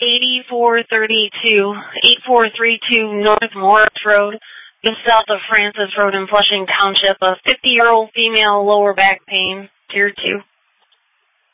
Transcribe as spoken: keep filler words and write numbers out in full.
eighty-four thirty-two, eighty-four thirty-two North Morris Road, just south of Francis Road in Flushing Township. A fifty-year-old female, lower back pain, tier two.